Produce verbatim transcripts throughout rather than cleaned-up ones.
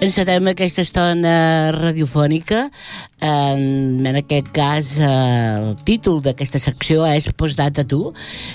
Encetem aquesta estona radiofònica. En, en aquest cas, el títol d'aquesta secció és Postdata tu,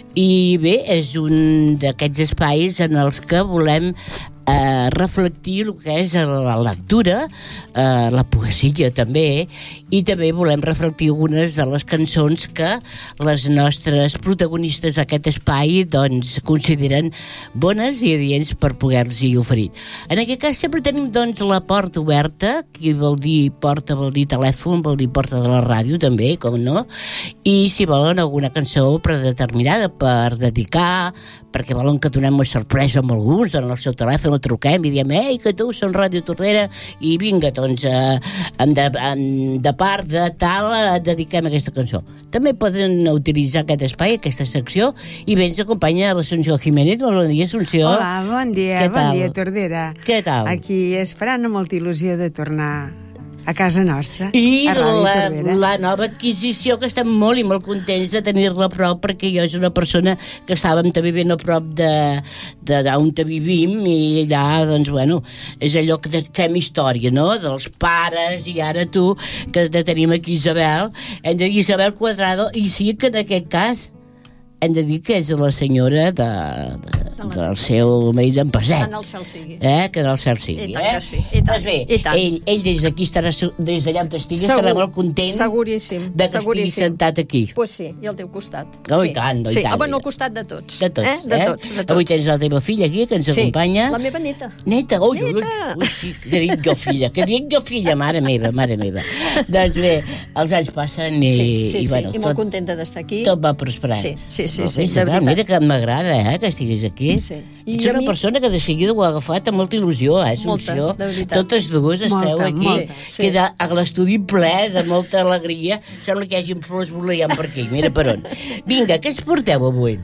i bé, és un d'aquests espais en els que volem eh, reflectir el que és la lectura, eh, la poesia també, i també volem reflectir algunes de les cançons que les nostres protagonistes d'aquest espai doncs, consideren bones i adients per poder-los-hi oferir. En aquest cas sempre tenim doncs, la porta oberta, que vol dir porta, vol dir telèfon, vol dir porta de la ràdio també, com no, i si volen alguna cançó predeterminada per dedicar, perquè volen que donem una sorpresa amb alguns, donen el seu telèfon, el truquem i diem, ei, que tu són Ràdio Tordera, i vinga, doncs, eh, de, de part de tal, eh, dediquem aquesta cançó. També poden utilitzar aquest espai, aquesta secció, i bé, ens acompanya l'Assumpció Jiménez. Molt bon dia, Assumpció. Hola, bon dia, bon dia, Tordera. Què tal? Aquí esperant amb molta il·lusió de tornar a casa nostra. I la, la nova adquisició, que estem molt i molt contents de tenir-la a prop, perquè jo és una persona que estàvem també ben a prop de, de, d'on vivim, i allà, doncs, bueno, és allò que fem història, no?, dels pares, i ara tu, que te tenim aquí Isabel, hem de dir Isabel Cuadrado, i sí que en aquest cas hem de dir que és la senyora de, de, del seu marit d'en Peset. En el cel sigui. Eh? Que en el cel sigui. I tant eh? que sí. I tant, doncs bé, i tant. ell, ell des d'aquí estarà, des d'allà on estigui, estarà molt content seguríssim, de que seguríssim. estigui sentat aquí. Pues sí, i al teu costat. Oh, sí. i tant, sí. i tant. Ah, bueno, al costat de tots. De tots, eh? De eh? tots, de tots. Avui tens la teva filla aquí, que ens sí. acompanya. La meva neta. Neta, ui, ui, Neta. ui, sí, que dic jo filla, que dic jo filla, mare meva, mare meva. Doncs bé, els anys passen i... Sí, sí, i, bueno, sí, i molt tot, contenta d'estar aquí. Tot va prosperant. Sí, sí, sí, Molt sí, bé, de veritat. Mira que m'agrada, eh, que estiguis aquí. Sí. I Ets una mi... persona que de seguida ho ha agafat amb molta il·lusió, eh, Assumpció? Molta, de veritat. Totes dues esteu molta, aquí. molta, sí. Queda a l'estudi ple de molta alegria. Sembla que hi hagi flors voleiant per aquí. Mira per on. Vinga, què ens porteu avui?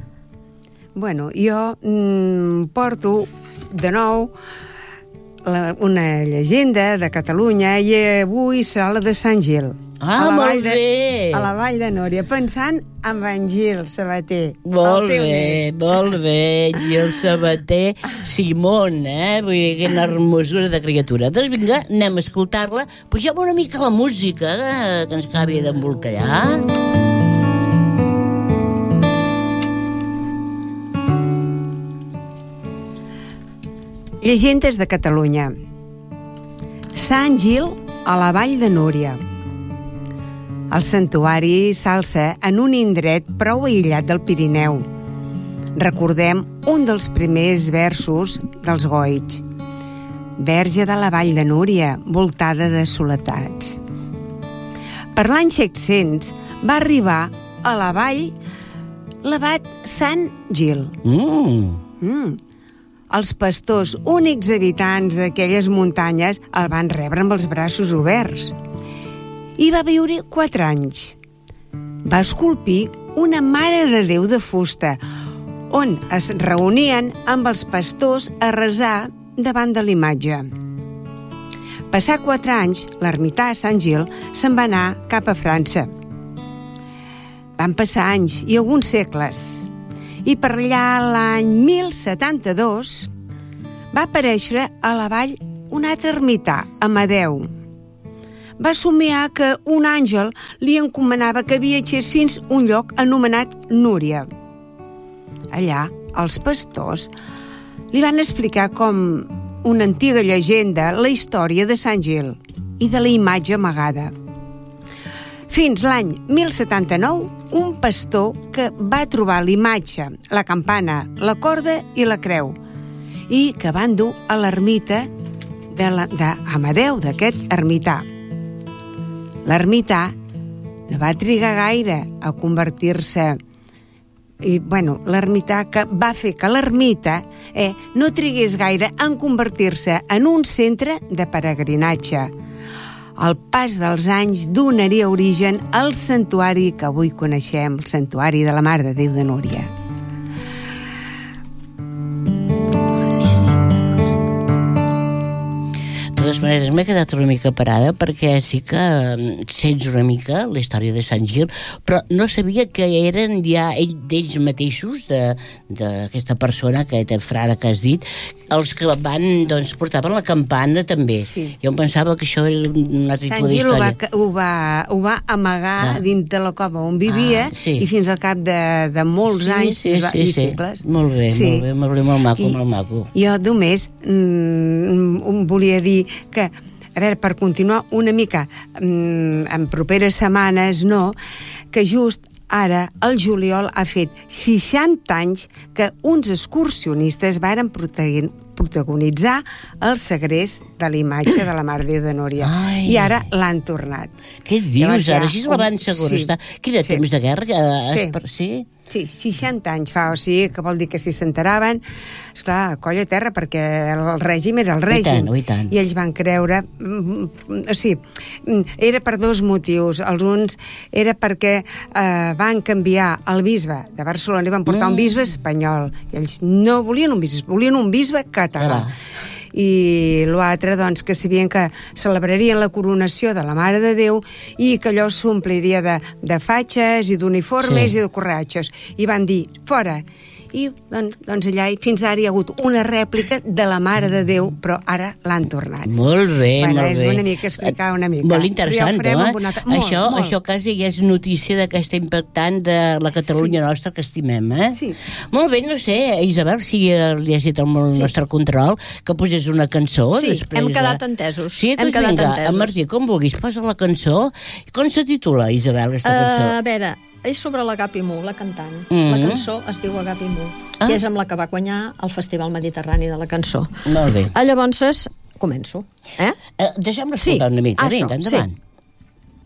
Bueno, jo mm, porto de nou la, una llegenda de Catalunya, i avui serà la de Sant Gil. Ah, molt de, bé! A la Vall de Núria, pensant en en Gil Sabater. Molt bé, molt bé, Gil Sabater Simón, eh? Vull dir, quina hermosura de criatura. Doncs vinga, anem a escoltar-la. Pugem una mica la música, eh, que ens acabi d'embolcallar. Llegendes de Catalunya. Sant Gil a la Vall de Núria. El santuari s'alça en un indret prou aïllat del Pirineu. Recordem un dels primers versos dels Goigs. Verge de la Vall de Núria, voltada de soletats. Per l'any set-cents va arribar a la vall l'abat Sant Gil. Mm. Mm. Els pastors, únics habitants d'aquelles muntanyes, el van rebre amb els braços oberts. I va viure quatre anys. Va esculpir una Mare de Déu de fusta, on es reunien amb els pastors a resar davant de l'imatge. Passar quatre anys, l'ermità Sant Gil se'n va anar cap a França. Van passar anys i alguns segles, i per allà l'any mil setanta-dos va aparèixer a la vall un altre ermità, Amadeu. Va somiar que un àngel li encomanava que viatgés fins un lloc anomenat Núria. Allà, els pastors li van explicar com una antiga llegenda la història de Sant Gil i de la imatge amagada. Fins l'any mil setanta-nou, un pastor que va trobar l'imatge, la campana, la corda i la creu, i que van dur a l'ermita d'Amadeu, d'aquest ermità. L'ermità no va trigar gaire a convertir-se, i, bueno, l'ermità que va fer que l'ermita eh, no trigués gaire en convertir-se en un centre de peregrinatge. El pas dels anys donaria origen al santuari que avui coneixem, el santuari de la Mare de Déu de Núria. De totes maneres m'he quedat una mica parada perquè sí que mm, sents una mica la història de Sant Gil, però no sabia que eren ja ell, d'ells mateixos, d'aquesta persona, aquest frare que has dit, els que van, doncs, portaven la campana també. Sí. Jo em pensava que això era un altre Sant tipus Gil ho va, d'història. ho, va, ho va amagar Ah. dins de la cova on vivia Ah, sí. i fins al cap de, de molts Sí, anys sí, es va, sí, i sí. segles. Molt bé, Sí. molt bé, molt bé, molt maco, I molt maco. Jo només mm, em volia dir que, a veure, per continuar una mica mm, en properes setmanes, no, que just ara, el juliol, ha fet seixanta anys que uns excursionistes varen protegir, protagonitzar el segrest de la imatge de la Mare de Déu de Núria. Ai. I ara l'han tornat. Què dius, Llavors ja ara? Així la van un- segrestar. sí. Quin era Sí. temps de guerra? Ja, Sí. per- sí? Sí, seixanta anys fa, o sigui, que vol dir que si s'enteraven, esclar, colla a terra, perquè el règim era el règim. tant, oi tant. I ells van creure... mm, mm, O sigui, mm, era per dos motius. Els uns era perquè eh, van canviar el bisbe de Barcelona i van portar Mm. un bisbe espanyol. I ells no volien un bisbe, volien un bisbe català. Clar. I l'altre, doncs, que sabien que celebrarien la coronació de la Mare de Déu i que allò s'ompliria de, de fatxes i d'uniformes Sí. i de corratxos. I van dir, fora. I doncs, doncs allà, i fins ara hi ha hagut una rèplica de la Mare de Déu, però ara l'han tornat. Molt bé, Bueno, molt és bé. una mica explicar una mica. Molt Però ja interessant, ho farem no? amb una altra- molt, això, molt. això quasi ja és notícia d'aquesta impactant de la Catalunya Sí. nostra que estimem, eh? Sí. Molt bé, no sé, Isabel, si eh, li has dit al Sí. nostre control que posés una cançó Sí, després. hem de- quedat entesos. Sí, Hem doncs quedat vinga, entesos. Martí, com vulguis, posa la cançó. Com se titula, Isabel, aquesta Uh, cançó? a veure, és sobre l'Agapi Mu, la cantant. Mm. La cançó es diu Agapi Mu, Ah. que és amb la que va guanyar el Festival Mediterrani de la Cançó. Molt bé. Ah, llavors, començo. Eh? Eh, Deixem-la Sí, escoltar una mica. això, Vinga, endavant. sí.